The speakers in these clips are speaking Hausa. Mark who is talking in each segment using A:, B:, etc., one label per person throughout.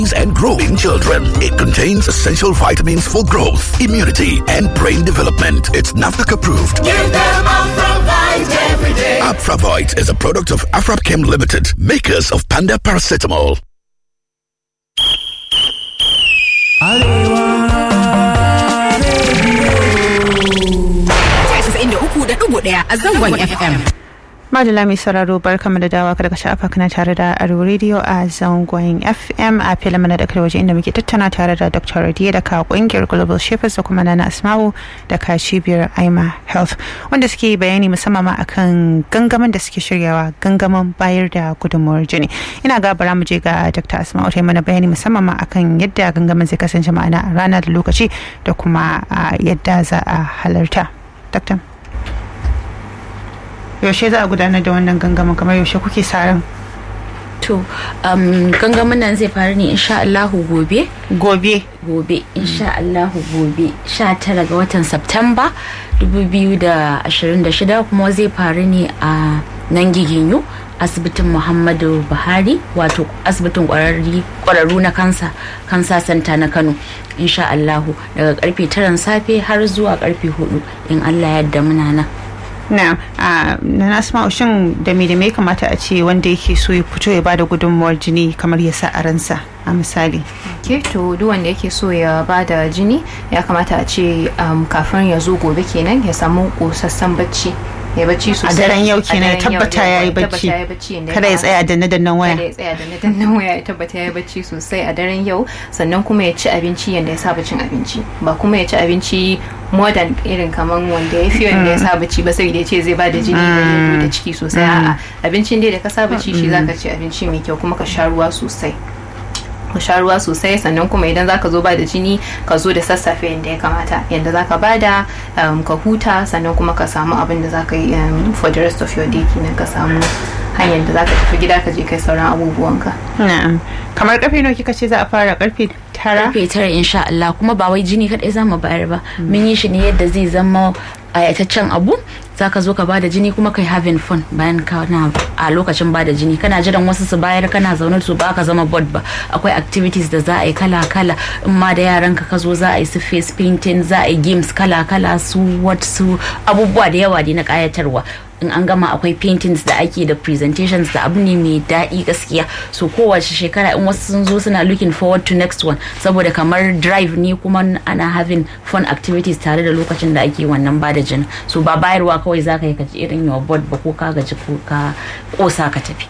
A: and growing children. It contains essential vitamins for growth, immunity, and brain development. It's NAFDAC approved.
B: Give them Afravite every day.
A: Afravite is a product of Afrapchem Limited, makers of Panda Paracetamol.
C: A zangon FM. Madala mai sauraro barkamu da dawa kada ka shafa kana tare da Aro Radio a zangon FM a filin mana da waje inda muke tattauna tare da Dr. Radiya da ka kungiyar Global Shapers da kuma Nana Asma'u da ka cibiyar Aima Health wanda suke bayani musamman ma akan gangamin da suke shiryawa gangamin bayar da gudunmuwar jini. Ina ga bara mu je ga Dr. Asma'u ta yi mana bayani musamman ma akan yadda gangamin zai kasance ma'ana rana da lokaci da kuma yadda za a halarta. Dr. yaushe za a gudanar da wannan gangamin kamar yaushe kuke sa ran?
D: To gangamin nan zai faru ne insha Allahu gobe insha Allahu gobe 19 ga watan September 2026 kuma zai faru ne a nan Giginyu asibitin Muhammadu Buhari wato asibitin kwararru na kansa center na Kano insha Allahu daga karfe 9 safe har zuwa karfe 4 in Allah ya yarda muna nan.
C: na Asma'u shin da me kamata a ce wanda yake so ya fito ya bada gudunmuwar jini kamar ya sa a ransa a misali?
E: To duk wanda yake so ya bada jini ya kamata a ce kafin ya zo gobe kenan ya samu kosassan bacci ya bacci sosai
C: a daren yau kenan ya tabbata ya yi bacci kada ya tsaya danne waya
E: ya tabbata ya yi bacci sosai a daren yau sannan kuma ya ci abinci yadda ya saba cin abinci ba kuma ya ci abinci modern irin kaman wanda ya fi wanda ya saba ci ba sai da ya ce zai bada jini ba da ciki sosai a'a abincin dai da ka saba ci shi zaka ci abinci mai kyau kuma ka sha ruwa sosai sannan kuma idan zaka zo ba da jini ka zo da sassafe yadda ya kamata yadda zaka bada ka huta sannan kuma ka samu abin da zaka yi for the rest of your day kenan ka samu hanyar da zaka tafi gida ka je kai sauran abubuwanka.
C: Kamar karfe nawa kika ce za a fara? Karfe
D: 9 insha Allah kuma ba wai jini kadai zamu bayar ba mun yi shi ne yadda zai zama ayataccen abu zaka zo ka bada jini kuma kai having fun bayan kana a lokacin bada jini kana jiran wasu su bayar kana zaune su ba ka zama board ba akwai activities da za a yi kala in ma da yaran ka zo za a yi su face painting za a yi games kala su abubuwa da yawa dai na kayatarwa in an gama akwai paintings da ake da presentations da abu ne mai daɗi gaskiya so kowace shekara in wasu sun zo suna looking forward to next one saboda kamar drive ne kuma ana having fun activities tare da lokacin da ake wannan bada jini so ba bayarwa kawai zaka yi kaji irin your board ba ko ka gaji ko ka kosa ka tafi.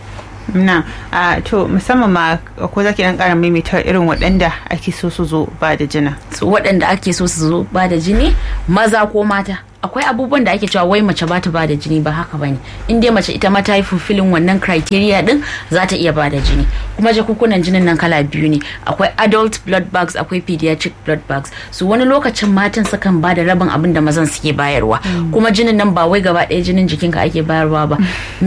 C: To musamman ma ko zaki dan ƙara maimaita irin waɗanda ake so su zo ba da jina?
D: So waɗanda ake so su zo ba da jini maza ko mata akwai abubuwan da ake cewa wai mace ba ta ba da jini ba haka bane in dai mace ita ma ta yi fulfilling wannan criteria din za ta iya ba da jini kuma jakunkunan jinin nan kala biyu ne akwai adult blood bags akwai pediatric blood bags so wani lokacin matan sukan ba da rabin abin da mazan suke bayarwa kuma jinin nan ba wai gaba ɗaya jinin jikinka ake bayarwa ba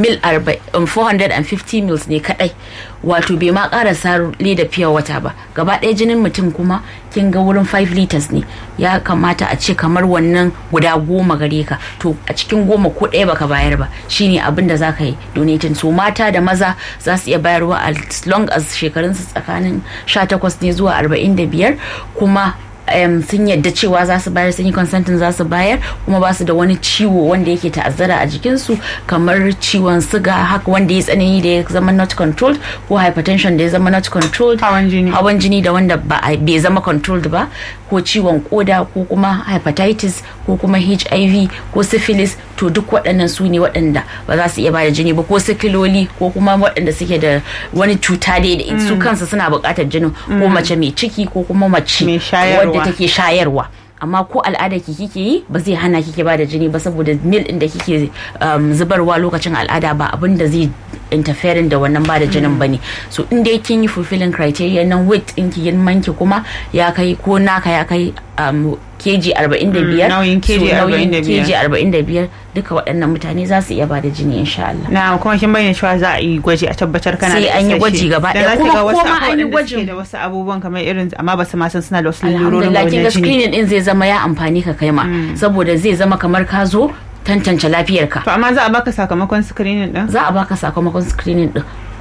D: 450 mils ne kadai wato bai ma karasa leda fiye wata ba gaba ɗaya jinin mutum kuma kin ga wurin 5 liters ne ya kamata a ce kamar wannan guda 10 gare ka to a cikin 10 ko ɗaya baka bayar ba shine abin da zaka yi donating so mata da maza za su iya bayarwa as long as shekarunsu tsakanin 18 ne zuwa 45 kuma sun yadda cewa za su bayar sun yi consentin za su bayar kuma ba su da wani ciwo wanda yake ta'azzara a jikinsu kamar ciwon siga haka wanda ya tsanani da ya zama not controlled ko hypertension da ya zama not controlled hawan jini da wanda bai zama controlled ba ko ciwon koda ko kuma hepatitis ko kuma HIV ko syphilis to duk waɗannan su ne waɗanda ba za su iya bada jini ba ko sikiloli ko kuma waɗanda suke da wani cuta dai da su kansu suna buƙatar jinin ko mace mai ciki ko kuma mace wadda take shayarwa amma ko al'ada kike yi ba zai hana kike ba da jini ba saboda mil din da kike zubarwa lokacin al'ada ba abin da zai interfering da wannan ba da jinin bane so in dai kin yi fulfilling criteria nan weight din ki girman ki kuma ya kai ko naka ya kai kg 45
C: nauyin kg
D: 45 duka waɗannan mutane za su iya bada jini insha Allah.
C: Na kuma kin bayyana cewa za a yi gwaji a tabbatar kana da
D: sai an yi gwaji gaba ɗaya kuma an yi gwajin
C: da wasu abubuwan kamar irin amma ba su ma san suna da wasu lalurorin
D: da jini. Screening din zai zama ya amfani ka kai ma saboda zai zama kamar ka zo tantance lafiyarka.
C: To amma za a baka sakamakon screening din?
D: Za a baka sakamakon screening din.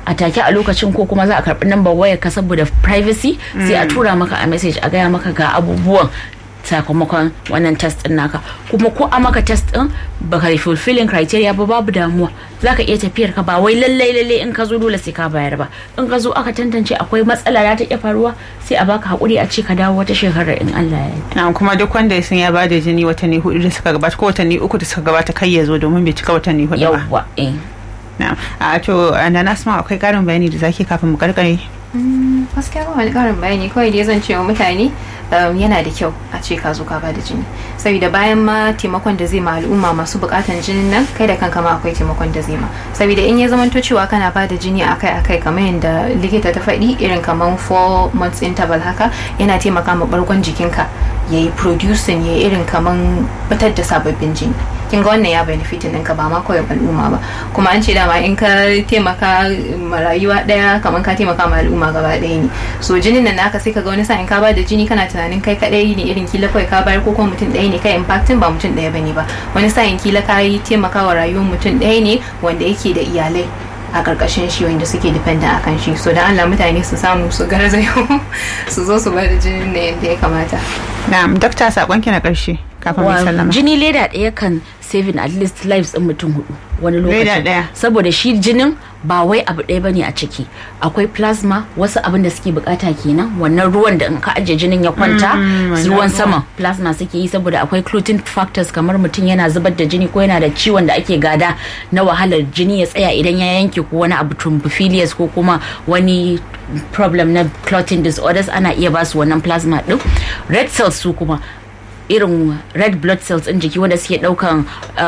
D: a take a lokacin, ko kuma za a karbi number wayar ka saboda privacy, sai a tura maka a message a gaya maka ga abubuwan sakamakon wannan test din naka. Kuma ko a maka test din baka fulfilling criteria ba, babu damuwa, zaka iya tafiyar ka, ba wai lalle in ka zo dole sai ka bayar ba. In ka zo aka tantance akwai matsala da ta iya faruwa, sai a baka hakuri a ce ka dawo wata shekarar in Allah ya yi.
C: Kuma duk wanda ya san ya bada jini watanni 4 da suka gabata ko watanni 3 da suka gabata kai ya zo domin bai cika watanni 4 ba.
D: Yawwa
C: na'am. To na Asma, akwai karin bayani da zaki kafin mu karkare?
E: Gaskiya ba wani karin bayani, kawai dai zan ce wa mutane yana da kyau a ce ka zo ka bada jini, saboda bayan ma taimakon da zai ma al'umma masu bukatan jinin nan, kai da kanka ma akwai taimakon da zai ma, saboda in ya zamanto cewa kana bada jini akai kamar yadda likita ta faɗi, irin kamar 4 months interval haka, yana taimaka ma bargon jikinka yayi producing, yayi irin kamar fitar da sababbin jini. kin ga wannan ya benefitin ɗinka ba ma kawai al'umma ba, kuma an ce dama in ka taimaka ma rayuwa ɗaya kamar ka taimaka ma al'umma gaba ɗaya ne. So jinin nan naka sai ka ga wani sa'in ka ba da jini kana tunanin kai kaɗai ne, irin kila kawai ka bayar ko kuma mutum ɗaya ne kai impacting, ba mutum ɗaya bane ba. Wani sa'in kila ka yi taimaka wa rayuwar mutum ɗaya ne wanda yake da iyalai a karkashin shi wanda suke dependent akan shi. So dan Allah mutane su samu su garzayo su zo su bada jinin ne yadda ya kamata.
C: Na'am, dokta sakonki na karshe kafin mu sallama.
D: Jini leda ɗaya kan saving at least lives din mutum 4 wani lokaci, saboda shi jinin ba wai abu ɗaya bane a ciki, akwai plasma, wasu abin da suke bukata kenan, wannan ruwan da in ka ajiye jinin ya kwanta ruwan sama plasma suke yi, saboda akwai clotting factors, kamar mutum yana zubar da jini ko yana da ciwon da ake gada na wahalar jini ya tsaya idan ya yanke, ko wani abu thrombophilias ko kuma wani problem na clotting disorders, ana iya basu wannan plasma din. Red cells su kuma irin red blood cells in jiki wanda suke daukan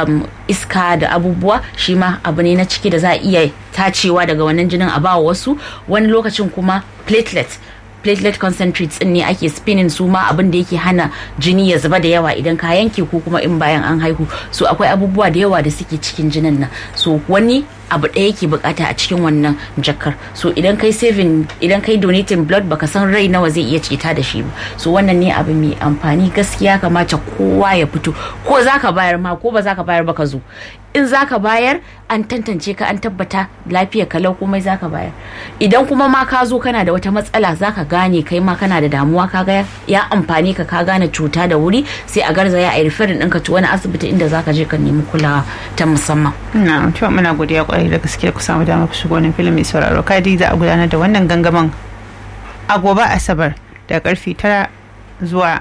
D: iska da abubuwa, shi ma abu ne na ciki da za a iya tacewa daga wannan jinin a bawa wasu. Wani lokacin kuma platelet concentrates din ne ake spinning, su ma abin da yake hana jini ya zuba da yawa idan ka yanke ko kuma in bayan an haihu. So akwai abubuwa da yawa da suke cikin jinin nan, so wani abu ɗaya yake bukata a cikin wannan jakar. So idan kai donating blood baka san rai nawa zai iya ceta da shi ba. So wannan ne abu mai amfani, gaskiya kamata kowa ya fito, ko zaka bayar ma ko ba zaka bayar ba ka zo. In zaka bayar an tantance ka, an tabbata lafiyar ka lau, komai zaka bayar. Idan kuma ma ka zo kana da wata matsala, zaka gane kai ma kana da damuwa, ka ga ya amfani ka gane cuta da wuri, sai a garzaya a referring ɗinka to wani asibiti inda zaka je ka nemi kulawa ta musamman.
C: Na to muna godiya kwarai da gaske ku samu dama ku shigo wannan filin mai sauraro. Kadi za a gudanar da wannan gangamin a gobe Asabar da karfe 9 zuwa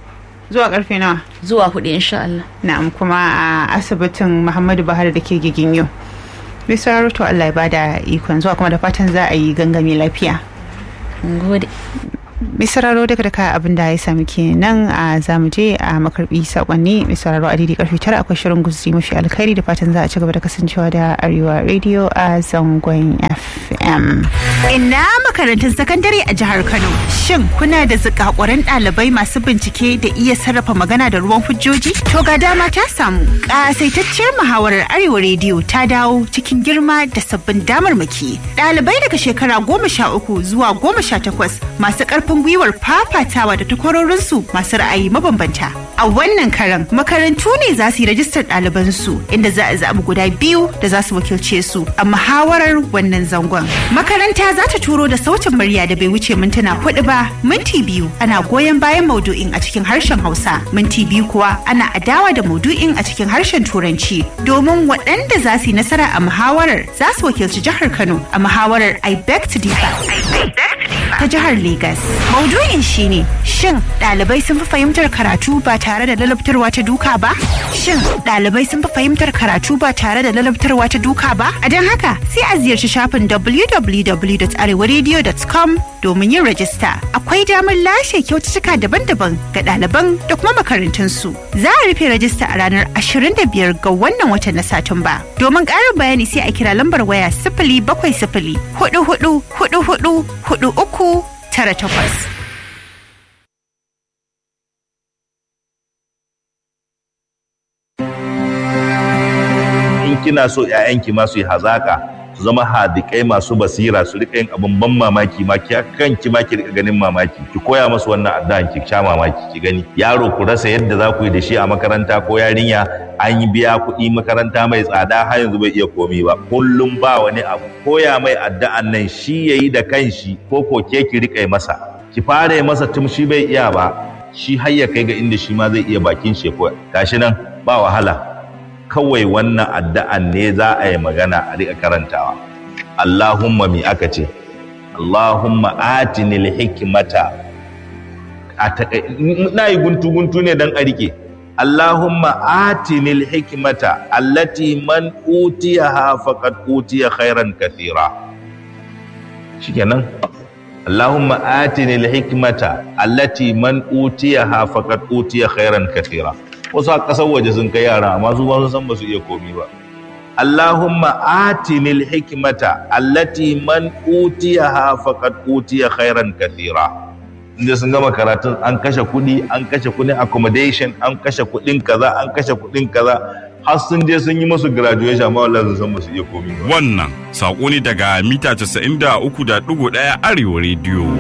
C: karfe nawa?
D: Zuwa 4 insha Allah.
C: Na'am, kuma a asibitin Muhammadu Buhari da ke Giginyo. Mai sauraro to Allah ya bada ikon zuwa, kuma da fatan za a yi gangami lafiya.
D: Gode.
C: Mai sauraro daga abin da ya sami kenan a zamu je a makarbi sakonni. Mai sauraro a daidai karfe 9 akwai shirin guzuri mafi alkhairi, da fatan za a ci gaba da kasancewa da Arewa Radio a zangon FM. Ina makarantun sakandare a jihar Kano, shin kuna da zakakuran ɗalibai masu bincike da iya sarrafa magana da ruwan hujjoji? To ga dama ta samu. Ƙasaitacciyar muhawarar Arewa Radio ta dawo cikin girma da sabbin damarmaki. Ɗalibai daga shekara 13 zuwa 18 masu ƙarfin gwiwar fafatawa da takwarorinsu masu ra'ayi mabambanta. A wannan karan makarantu ne za su yi rajistar ɗalibansu, inda za a zaɓi guda 2 da za su wakilce su a muhawarar wannan zangon. Makaranta za ta turo da sautin murya da bai wuce mintuna 4 ba. Minti 2 ana goyon bayan maudu'in a cikin harshen Hausa, minti 2 kuwa ana adawa da maudu'in a cikin harshen Turanci, domin waɗanda za su yi nasara a muhawarar za su wakilci jihar Kano a muhawarar I Beg to Differ ta jihar Legas. Maudu'in shine, shin ɗalibai sun fi fahimtar karatu ba tare da lalabtarwa ta duka ba? Shin ɗalibai sun fi fahimtar karatu ba tare da lalabtarwa ta duka ba? A don haka sai a ziyarci shafin www.arewaradio.com domin yin rajista. Akwai damar lashe kyaututtuka daban-daban ga ɗaliban da kuma makarantunsu. Za a rufe rajista a ranar 25 ga wannan watan na Satumba. Domin ƙarin bayani sai a kira lambar waya 070 44 44 43 98.
F: In kina so ƴaƴanki ma su yi hazaka, su zama hadikai masu basira, su rika yin abin ban mamaki ma kanki ma ki rika ganin mamaki. Ki koya musu wannan addu'an ki sha mamaki ki gani. Yaro ku rasa yadda za ku yi da shi a makaranta ko yarinya an yi biya kuɗi makaranta mai tsada har yanzu bai iya komi ba. Kullum ba wani abu. Koya mai addu'an nan shi yayi da kanshi ko ke ki rika masa. Ki fara yi masa tun shi bai iya ba. Shi har ya kai ga inda shi ma zai iya bakin shi ko gashi nan ba wahala. Kawai wannan addu'an ne za a yi magana a riƙa karantawa. Allahumma mi aka ce, Allahumma atinil hikmata. Na yi guntu ne don a riƙe. Allahumma atinil hikmata allati man utiyaha faqad utiya khairan kathira. Shikenan. Allahumma atinil hikmata allati man utiyaha faqad utiya khairan kathira. Wasu a ƙasar waje sun kai yara amma su ba su san ba su iya komi ba. Allahumma atinil hikmata allati man utiyaha faqad utiya khairan kathira. Inda sun gama karatun an kashe kuɗin accommodation, an kashe kuɗin kaza, har sun je sun yi musu graduation amma wallahi sun san ba su iya komi ba.
G: Wannan sako ne daga mita 93.1 Arewa Radio.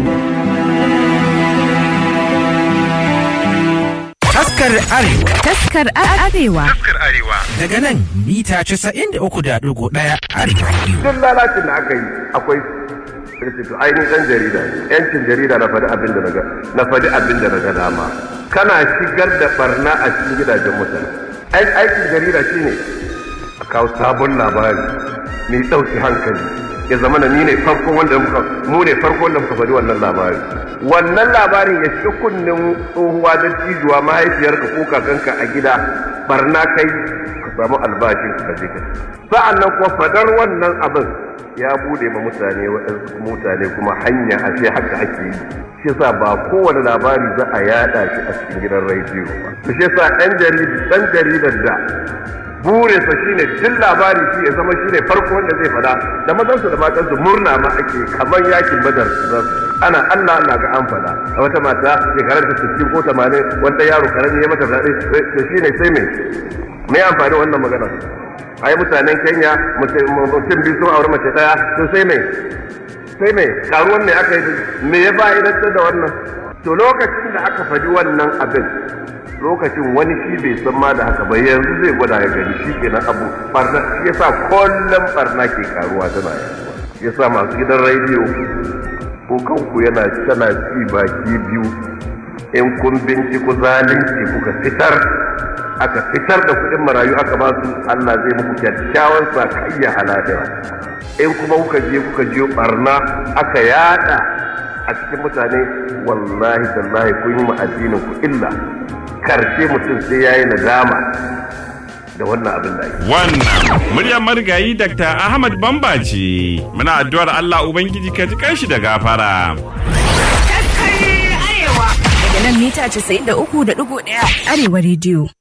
H: Taskar Arewa.
I: Daga nan mita 93.1 Arewa Radio.
J: Duk lalacin da aka yi akwai to ainihin ɗan jarida yancin jarida na faɗi abin da na ga dama. Kana shigar da barna a cikin gidajen mutane. Aikin jarida shine a kawo sabon labari mai ɗauki hankali. Ya zama ni ne farko wanda muka faɗi wannan labari. Wannan labarin ya ci kunnen tsohuwa da cijuwa mahaifiyarka ko kakanka a gida barna kai ka samu albashin ka je ka. Sa'annan kuma fadar wannan abin ya bude ma mutane kuma hanya a ce haka ake yi. Shi yasa ba kowane labari za a yada shi a cikin gidan rediyo ba. Shi yasa ɗan jaridar da burinsa shine duk labari shi ya zama shine farko wanda zai fada da mazansu da matansu murna ma ake kamar yakin badar ana Allah ga an fada a wata mata shekarar ta 60 ko 80 wanda yaro karami ya mata fada to shine sai me amfani wannan magana ai mutanen Kenya mutum biyu sun aure mace daya to sai me karuwan me aka yi me ya fa'idantar da wannan to lokacin da aka fadi wannan abin lokacin wani shi bai san ma da haka ba yanzu zai gwada ya gani shi kenan abu barna shi yasa kullum barna ke karuwa tana yaduwa yasa masu gidan rediyo ko kanku tana ci baki biyu in kun binciko zalunci kuka aka fitar da kuɗin marayu aka ba su Allah zai muku kyakkyawan sakayya halaliya in kuma kuka je barna aka yada a cikin mutane wallahi tallahi kun yi ma addinin ku illa karshe mutum sai yayi nadama da wannan abin da yake. Wannan
G: muryar marigayi Dr. Ahmad Bamba ce. Muna addu'ar Allah Ubangiji ka ji kanshi da gafara.
H: Daga nan mita 93.1 Arewa Radio.